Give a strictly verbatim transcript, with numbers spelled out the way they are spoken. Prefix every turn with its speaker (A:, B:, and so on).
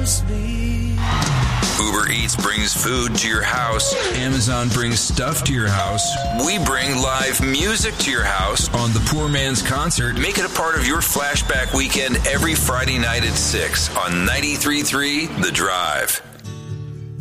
A: must be.
B: Uber Eats brings food to your house. Amazon brings stuff to your house. We bring live music to your house on the Poor Man's Concert. Make it a part of your flashback weekend every Friday night at six on ninety-three point three The Drive.